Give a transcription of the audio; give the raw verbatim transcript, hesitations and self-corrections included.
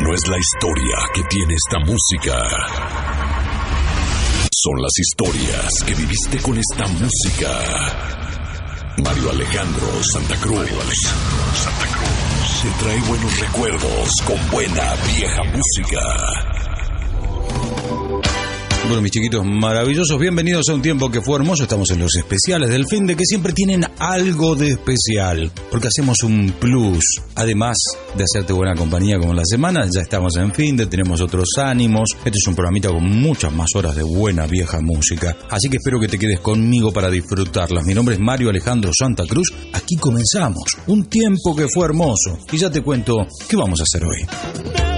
no es la historia que tiene esta música. Son las historias que viviste con esta música. Mario Alejandro Santa Cruz. Mario Alejandro Santa Cruz. Te trae buenos recuerdos con buena vieja música. Bueno, mis chiquitos maravillosos, bienvenidos a un tiempo que fue hermoso. Estamos en los especiales del fin de que siempre tienen algo de especial, porque hacemos un plus. Además de hacerte buena compañía como en la semana, ya estamos en fin de, tenemos otros ánimos. Este es un programita con muchas más horas de buena vieja música. Así que espero que te quedes conmigo para disfrutarlas. Mi nombre es Mario Alejandro Santa Cruz. Aquí comenzamos un tiempo que fue hermoso. Y ya te cuento qué vamos a hacer hoy.